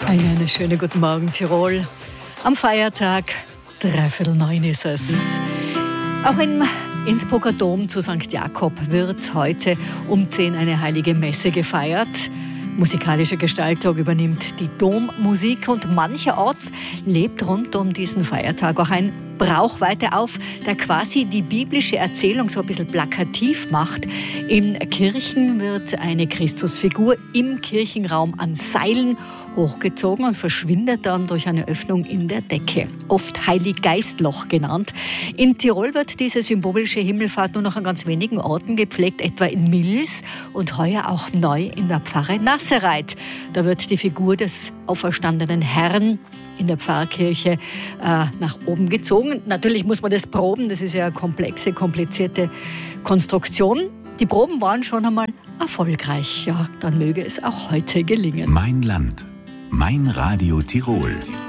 Einen schönen guten Morgen, Tirol. Am Feiertag, 8:45 ist es. Auch im Innsbrucker Dom zu St. Jakob wird heute um 10 eine heilige Messe gefeiert. Musikalische Gestaltung übernimmt die Dommusik und mancherorts lebt rund um diesen Feiertag auch ein Brauch weiter auf, der quasi die biblische Erzählung so ein bisschen plakativ macht. In Kirchen wird eine Christusfigur im Kirchenraum an Seilen hochgezogen und verschwindet dann durch eine Öffnung in der Decke, oft Heiliggeistloch genannt. In Tirol wird diese symbolische Himmelfahrt nur noch an ganz wenigen Orten gepflegt, etwa in Mils und heuer auch neu in der Pfarre Nassereit. Da wird die Figur des auferstandenen Herrn in der Pfarrkirche nach oben gezogen. Natürlich muss man das proben, das ist ja eine komplexe, komplizierte Konstruktion. Die Proben waren schon einmal erfolgreich. Ja, dann möge es auch heute gelingen. Mein Land, mein Radio Tirol.